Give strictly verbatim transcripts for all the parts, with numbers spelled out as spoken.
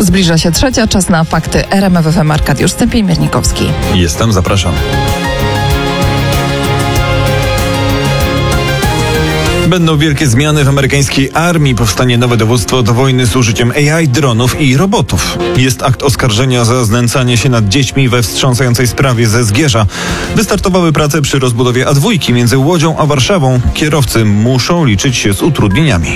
Zbliża się trzecia, czas na fakty R M F F M. Arkadiusz Stępień-Miernikowski. Jestem, zapraszam. Będą wielkie zmiany w amerykańskiej armii. Powstanie nowe dowództwo do wojny z użyciem A I, dronów i robotów. Jest akt oskarżenia za znęcanie się nad dziećmi we wstrząsającej sprawie ze Zgierza. Wystartowały prace przy rozbudowie A dwa między Łodzią a Warszawą. Kierowcy muszą liczyć się z utrudnieniami.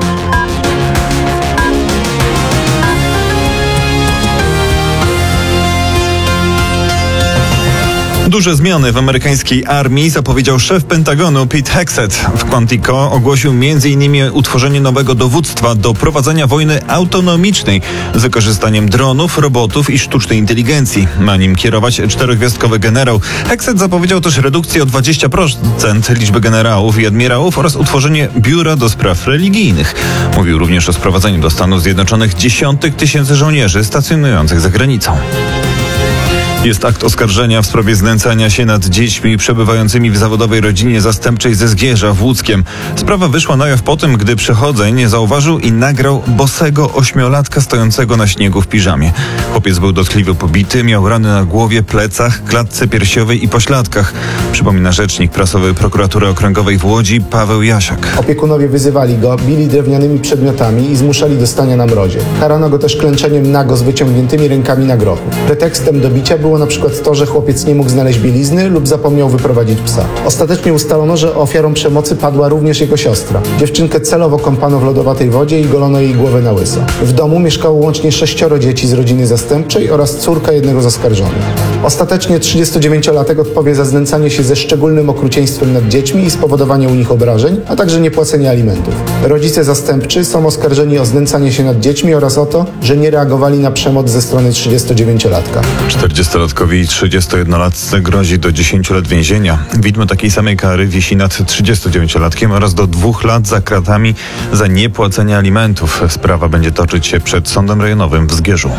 Duże zmiany w amerykańskiej armii zapowiedział szef Pentagonu Pete Hegseth. W Quantico ogłosił między innymi utworzenie nowego dowództwa do prowadzenia wojny autonomicznej z wykorzystaniem dronów, robotów i sztucznej inteligencji. Ma nim kierować czterogwiazdkowy generał. Hegseth zapowiedział też redukcję o dwadzieścia procent liczby generałów i admirałów oraz utworzenie biura do spraw religijnych. Mówił również o sprowadzeniu do Stanów Zjednoczonych dziesiątek tysięcy żołnierzy stacjonujących za granicą. Jest akt oskarżenia w sprawie znęcania się nad dziećmi przebywającymi w zawodowej rodzinie zastępczej ze Zgierza w Łódzkiem. Sprawa wyszła na jaw po tym, gdy przechodzeń zauważył i nagrał bosego ośmiolatka stojącego na śniegu w piżamie. Chłopiec był dotkliwie pobity, miał rany na głowie, plecach, klatce piersiowej i pośladkach. Przypomina rzecznik prasowy Prokuratury Okręgowej w Łodzi Paweł Jasiak. Opiekunowie wyzywali go, bili drewnianymi przedmiotami i zmuszali do stania na mrozie. Karano go też klęczeniem nago z wyciągniętymi rękami na grochu. Pretekstem do bicia było na przykład to, że chłopiec nie mógł znaleźć bielizny lub zapomniał wyprowadzić psa. Ostatecznie ustalono, że ofiarą przemocy padła również jego siostra. Dziewczynkę celowo kąpano w lodowatej wodzie i golono jej głowę na łyso. W domu mieszkało łącznie sześcioro dzieci z rodziny zastępczej oraz córka jednego z oskarżonych. Ostatecznie trzydziestodziewięciolatek odpowie za znęcanie się ze szczególnym okrucieństwem nad dziećmi i spowodowanie u nich obrażeń, a także niepłacenie alimentów. Rodzice zastępczy są oskarżeni o znęcanie się nad dziećmi oraz o to, że nie reagowali na przemoc ze strony trzydziestodziewięciolatka. czterdziestolatkowi i trzydziestojednolatce grozi do dziesięciu lat więzienia. Widmo takiej samej kary wisi nad trzydziestodziewięciolatkiem oraz do dwóch lat za kratami za niepłacenie alimentów. Sprawa będzie toczyć się przed Sądem Rejonowym w Zgierzu.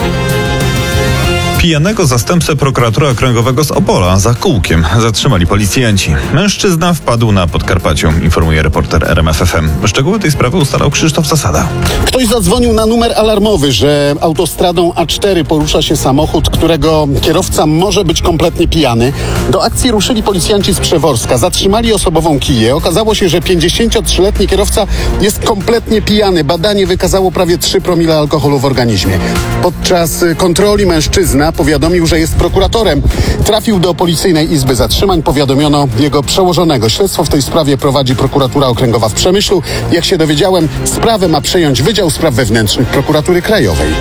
Pijanego zastępcę prokuratora okręgowego z Opola za kółkiem zatrzymali policjanci. Mężczyzna wpadł na Podkarpaciu, informuje reporter R M F F M. Szczegóły tej sprawy ustalał Krzysztof Zasada. Ktoś zadzwonił na numer alarmowy, że autostradą A cztery porusza się samochód, którego kierowca może być kompletnie pijany. Do akcji ruszyli policjanci z Przeworska. Zatrzymali osobową kiję. Okazało się, że pięćdziesięciotrzyletni kierowca jest kompletnie pijany. Badanie wykazało prawie trzy promile alkoholu w organizmie. Podczas kontroli mężczyzna powiadomił, że jest prokuratorem. Trafił do Policyjnej Izby Zatrzymań. Powiadomiono jego przełożonego. Śledztwo w tej sprawie prowadzi Prokuratura Okręgowa w Przemyślu. Jak się dowiedziałem, sprawę ma przejąć Wydział Spraw Wewnętrznych Prokuratury Krajowej.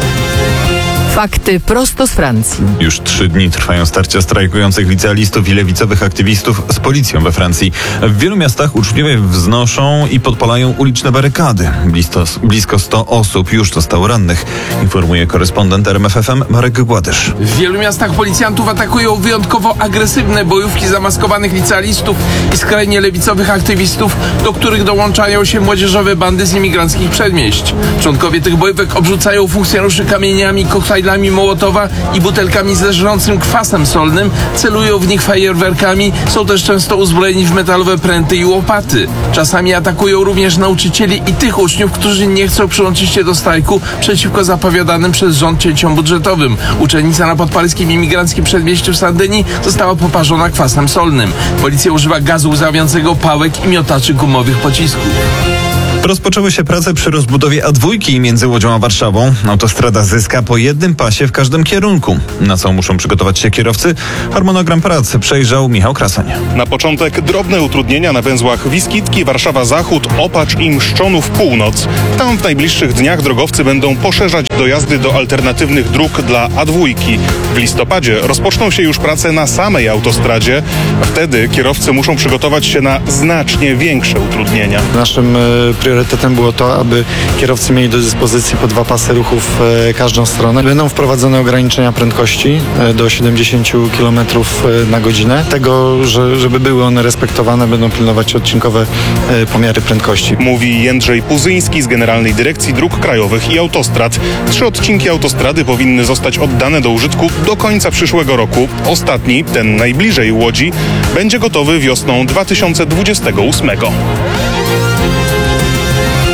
Fakty prosto z Francji. Już trzy dni trwają starcia strajkujących licealistów i lewicowych aktywistów z policją we Francji. W wielu miastach uczniowie wznoszą i podpalają uliczne barykady. Blisko, blisko sto osób już zostało rannych, informuje korespondent R M F F M Marek Gładysz. W wielu miastach policjantów atakują wyjątkowo agresywne bojówki zamaskowanych licealistów i skrajnie lewicowych aktywistów, do których dołączają się młodzieżowe bandy z imigranckich przedmieść. Członkowie tych bojówek obrzucają funkcjonariuszy kamieniami, koktajlami Mołotowa i butelkami z leżącym kwasem solnym, celują w nich fajerwerkami, są też często uzbrojeni w metalowe pręty i łopaty. Czasami atakują również nauczycieli i tych uczniów, którzy nie chcą przyłączyć się do strajku przeciwko zapowiadanym przez rząd cięciom budżetowym. Uczennica na podparyskim imigranckim przedmieściu Saint-Denis została poparzona kwasem solnym. Policja używa gazu łzawiącego, pałek i miotaczy gumowych pocisków. Rozpoczęły się prace przy rozbudowie A dwa między Łodzią a Warszawą. Autostrada zyska po jednym pasie w każdym kierunku. Na co muszą przygotować się kierowcy? Harmonogram prac przejrzał Michał Krasoń. Na początek drobne utrudnienia na węzłach Wiskitki, Warszawa Zachód, Opacz i Mszczonów Północ. Tam w najbliższych dniach drogowcy będą poszerzać dojazdy do alternatywnych dróg dla A dwa. W listopadzie rozpoczną się już prace na samej autostradzie. Wtedy kierowcy muszą przygotować się na znacznie większe utrudnienia. Naszym priorytetem było to, aby kierowcy mieli do dyspozycji po dwa pasy ruchów w każdą stronę. Będą wprowadzone ograniczenia prędkości do siedemdziesiąt kilometrów na godzinę. Tego, że, żeby były one respektowane, będą pilnować odcinkowe pomiary prędkości. Mówi Jędrzej Puzyński z Generalnej Dyrekcji Dróg Krajowych i Autostrad. Trzy odcinki autostrady powinny zostać oddane do użytku do końca przyszłego roku. Ostatni, ten najbliżej Łodzi, będzie gotowy wiosną dwa tysiące dwudziestego ósmego.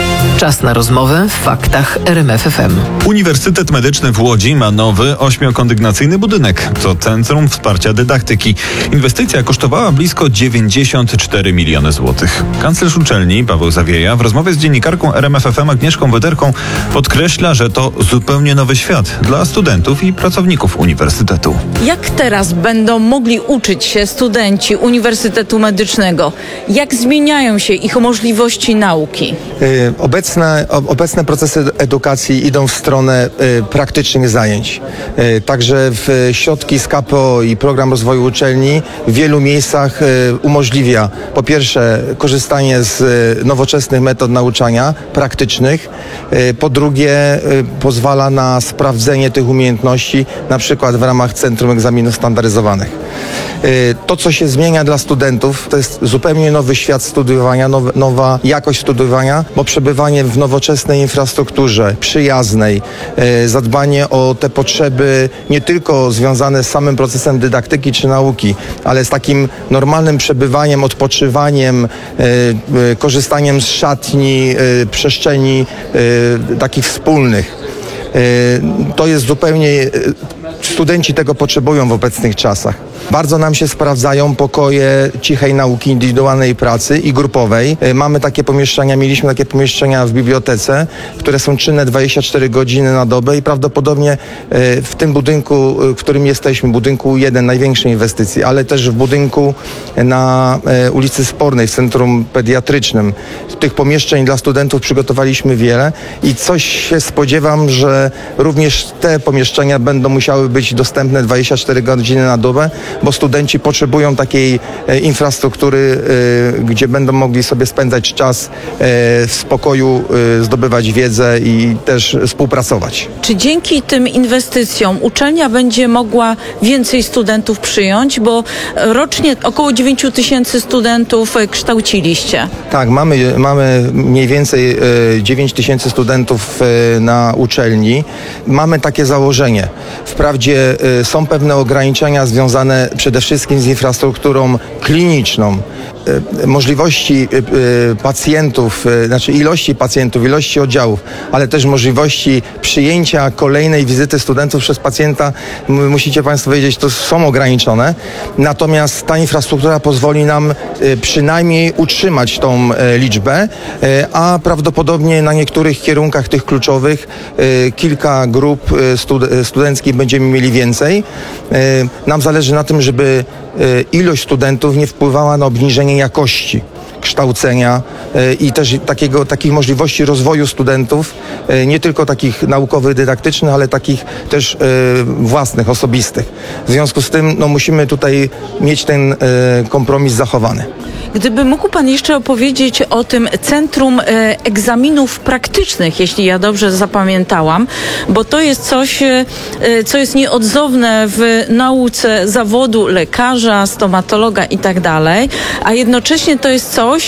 Czas na rozmowę w Faktach R M F F M. Uniwersytet Medyczny w Łodzi ma nowy ośmiokondygnacyjny budynek. To Centrum Wsparcia Dydaktyki. Inwestycja kosztowała blisko dziewięćdziesiąt cztery miliony złotych. Kanclerz uczelni Paweł Zawieja w rozmowie z dziennikarką R M F F M Agnieszką Wyderką podkreśla, że to zupełnie nowy świat dla studentów i pracowników uniwersytetu. Jak teraz będą mogli uczyć się studenci Uniwersytetu Medycznego? Jak zmieniają się ich możliwości nauki? Obecne, obecne procesy edukacji idą w stronę praktycznych zajęć. Także w środki z K P O i Program Rozwoju Uczelni w wielu miejscach umożliwia po pierwsze korzystanie z nowoczesnych metod nauczania praktycznych, po drugie pozwala na sprawdzenie tych umiejętności na przykład w ramach Centrum Egzaminów Standaryzowanych. To, co się zmienia dla studentów, to jest zupełnie nowy świat studiowania, nowa, nowa jakość studiowania, bo przebywanie w nowoczesnej infrastrukturze, przyjaznej, zadbanie o te potrzeby nie tylko związane z samym procesem dydaktyki czy nauki, ale z takim normalnym przebywaniem, odpoczywaniem, korzystaniem z szatni, przestrzeni takich wspólnych. To jest zupełnie, studenci tego potrzebują w obecnych czasach. Bardzo nam się sprawdzają pokoje cichej nauki, indywidualnej pracy i grupowej. Mamy takie pomieszczenia, mieliśmy takie pomieszczenia w bibliotece, które są czynne dwadzieścia cztery godziny na dobę i prawdopodobnie w tym budynku, w którym jesteśmy, budynku jeden, największej inwestycji, ale też w budynku na ulicy Spornej, w Centrum Pediatrycznym. Tych pomieszczeń dla studentów przygotowaliśmy wiele i coś się spodziewam, że również te pomieszczenia będą musiały być dostępne dwadzieścia cztery godziny na dobę, bo studenci potrzebują takiej e, infrastruktury, e, gdzie będą mogli sobie spędzać czas e, w spokoju, e, zdobywać wiedzę i też współpracować. Czy dzięki tym inwestycjom uczelnia będzie mogła więcej studentów przyjąć, bo rocznie około dziewięć tysięcy studentów kształciliście? Tak, mamy, mamy mniej więcej e, dziewięć tysięcy studentów e, na uczelni. Mamy takie założenie. Wprawdzie e, są pewne ograniczenia związane przede wszystkim z infrastrukturą kliniczną, możliwości pacjentów, znaczy ilości pacjentów, ilości oddziałów, ale też możliwości przyjęcia kolejnej wizyty studentów przez pacjenta, musicie Państwo wiedzieć, to są ograniczone. Natomiast ta infrastruktura pozwoli nam przynajmniej utrzymać tą liczbę, a prawdopodobnie na niektórych kierunkach tych kluczowych kilka grup studenckich będziemy mieli więcej. Nam zależy na tym, żeby ilość studentów nie wpływała na obniżenie jakości kształcenia i też takiego, takich możliwości rozwoju studentów, nie tylko takich naukowych, dydaktycznych, ale takich też własnych, osobistych. W związku z tym no, musimy tutaj mieć ten kompromis zachowany. Gdyby mógł Pan jeszcze opowiedzieć o tym Centrum Egzaminów Praktycznych, jeśli ja dobrze zapamiętałam, bo to jest coś, co jest nieodzowne w nauce zawodu lekarza, stomatologa i tak dalej, a jednocześnie to jest coś,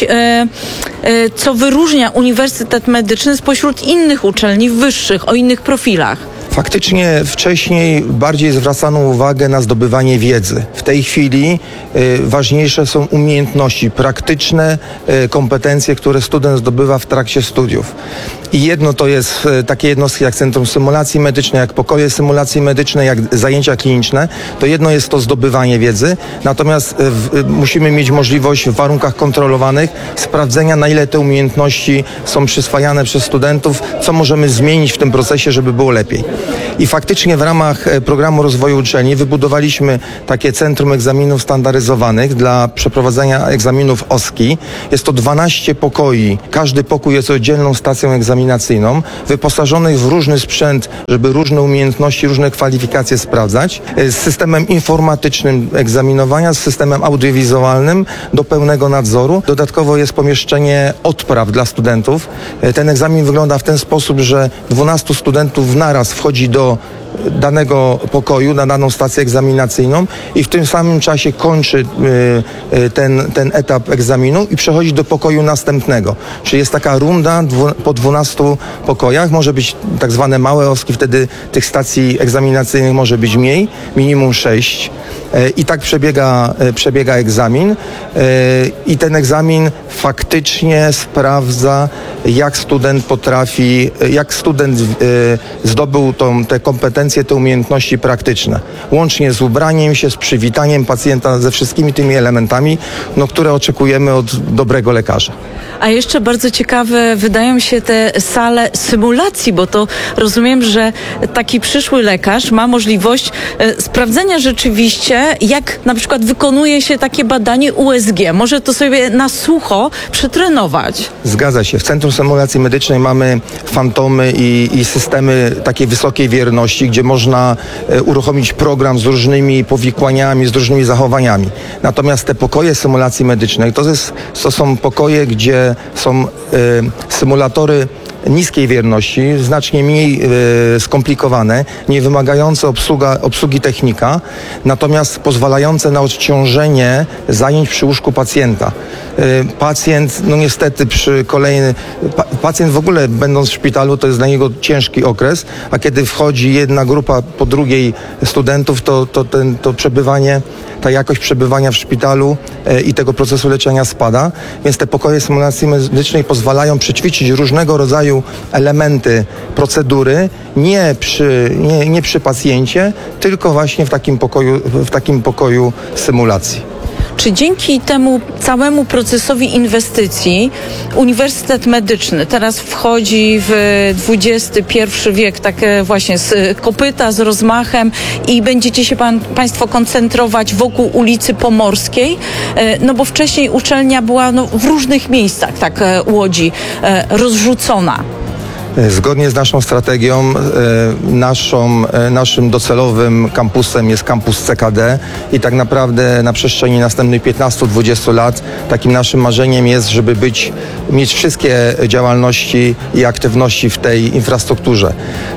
co wyróżnia Uniwersytet Medyczny spośród innych uczelni wyższych, o innych profilach. Faktycznie wcześniej bardziej zwracano uwagę na zdobywanie wiedzy. W tej chwili y, ważniejsze są umiejętności praktyczne, y, kompetencje, które student zdobywa w trakcie studiów. I jedno to jest y, takie jednostki jak Centrum Symulacji Medycznej, jak pokoje symulacji medycznej, jak zajęcia kliniczne. To jedno jest to zdobywanie wiedzy, natomiast y, y, musimy mieć możliwość w warunkach kontrolowanych sprawdzenia, na ile te umiejętności są przyswajane przez studentów, co możemy zmienić w tym procesie, żeby było lepiej. I faktycznie w ramach Programu Rozwoju Uczelni wybudowaliśmy takie Centrum Egzaminów Standaryzowanych dla przeprowadzenia egzaminów O S K I. Jest to dwanaście pokoi. Każdy pokój jest oddzielną stacją egzaminacyjną, wyposażonych w różny sprzęt, żeby różne umiejętności, różne kwalifikacje sprawdzać. Z systemem informatycznym egzaminowania, z systemem audiowizualnym do pełnego nadzoru. Dodatkowo jest pomieszczenie odpraw dla studentów. Ten egzamin wygląda w ten sposób, że dwunastu studentów naraz wchodzi do danego pokoju, na daną stację egzaminacyjną i w tym samym czasie kończy y, y, ten, ten etap egzaminu i przechodzi do pokoju następnego. Czyli jest taka runda dwu, po dwunastu pokojach, może być tak zwane małe oski, wtedy tych stacji egzaminacyjnych może być mniej, minimum sześć. I tak przebiega, przebiega egzamin i ten egzamin faktycznie sprawdza, jak student potrafi, jak student zdobył tą, te kompetencje, te umiejętności praktyczne. Łącznie z ubraniem się, z przywitaniem pacjenta, ze wszystkimi tymi elementami, no, które oczekujemy od dobrego lekarza. A jeszcze bardzo ciekawe wydają się te sale symulacji, bo to rozumiem, że taki przyszły lekarz ma możliwość e, sprawdzenia rzeczywiście, jak na przykład wykonuje się takie badanie U S G. Może to sobie na sucho przetrenować. Zgadza się. W Centrum Symulacji Medycznej mamy fantomy i, i systemy takiej wysokiej wierności, gdzie można e, uruchomić program z różnymi powikłaniami, z różnymi zachowaniami. Natomiast te pokoje symulacji medycznej to, jest, to są pokoje, gdzie są e, symulatory niskiej wierności, znacznie mniej e, skomplikowane, nie wymagające obsługa, obsługi technika, natomiast pozwalające na odciążenie zajęć przy łóżku pacjenta. E, pacjent, no niestety przy kolejny, pa, pacjent w ogóle będąc w szpitalu, to jest dla niego ciężki okres, a kiedy wchodzi jedna grupa po drugiej studentów, to, to, ten, to przebywanie, ta jakość przebywania w szpitalu e, i tego procesu leczenia spada, więc te pokoje symulacji medycznej pozwalają przećwiczyć różnego rodzaju elementy procedury nie przy, nie, nie przy pacjencie, tylko właśnie w takim pokoju, w takim pokoju symulacji. Czy dzięki temu całemu procesowi inwestycji Uniwersytet Medyczny teraz wchodzi w dwudziesty pierwszy wiek, tak właśnie z kopyta, z rozmachem i będziecie się pan, Państwo koncentrować wokół ulicy Pomorskiej? No bo wcześniej uczelnia była no, w różnych miejscach, tak, Łodzi, rozrzucona. Zgodnie z naszą strategią, naszą, naszym docelowym kampusem jest kampus C K D i tak naprawdę na przestrzeni następnych piętnastu do dwudziestu lat takim naszym marzeniem jest, żeby być, mieć wszystkie działalności i aktywności w tej infrastrukturze.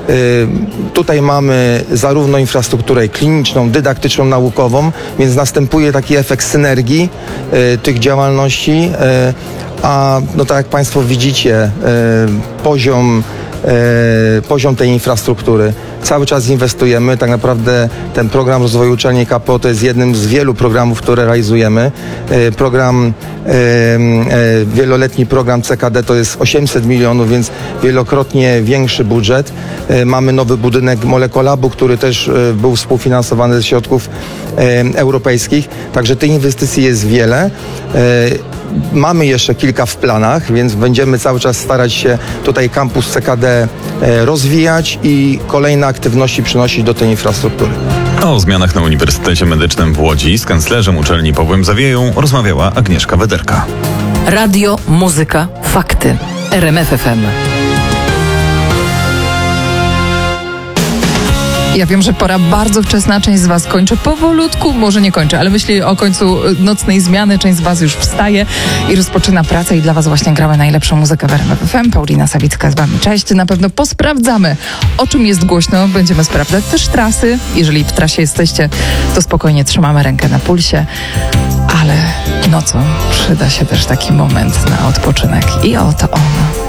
Tutaj mamy zarówno infrastrukturę kliniczną, dydaktyczną, naukową, więc następuje taki efekt synergii tych działalności. A no tak jak Państwo widzicie, e, poziom, e, poziom tej infrastruktury. Cały czas inwestujemy. Tak naprawdę ten program rozwoju uczelni K P O to jest jednym z wielu programów, które realizujemy. E, program, e, e, wieloletni program C K D to jest osiemset milionów, więc wielokrotnie większy budżet. E, mamy nowy budynek Molekolabu, który też e, był współfinansowany ze środków e, europejskich. Także tych inwestycji jest wiele. E, Mamy jeszcze kilka w planach, więc będziemy cały czas starać się tutaj kampus C K D rozwijać i kolejne aktywności przynosić do tej infrastruktury. O zmianach na Uniwersytecie Medycznym w Łodzi z kanclerzem uczelni Pawłem Zawieją rozmawiała Agnieszka Wederka. Radio, muzyka, fakty. R M F F M. Ja wiem, że pora bardzo wczesna, część z Was kończy powolutku, może nie kończy, ale myśli o końcu nocnej zmiany, część z Was już wstaje i rozpoczyna pracę i dla Was właśnie gramy najlepszą muzykę w R M F F M. Paulina Sawicka z Wami. Cześć, na pewno posprawdzamy, o czym jest głośno, będziemy sprawdzać też trasy. Jeżeli w trasie jesteście, to spokojnie trzymamy rękę na pulsie, ale nocą przyda się też taki moment na odpoczynek i oto on.